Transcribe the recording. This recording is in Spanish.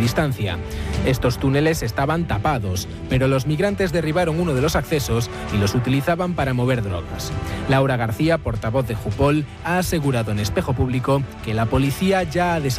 distancia. Estos túneles estaban tapados, pero los migrantes derribaron uno de los accesos y los utilizaban para mover drogas. Laura García, portavoz de Jupol, ha asegurado en Espejo Público que la policía ya ha